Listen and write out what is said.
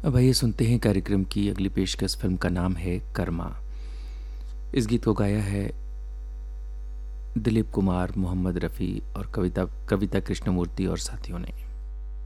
अब आइए सुनते हैं कार्यक्रम की अगली पेशकश। फिल्म का नाम है कर्मा। इस गीत को गाया है दिलीप कुमार, मोहम्मद रफ़ी और कविता कृष्णमूर्ति और साथियों ने।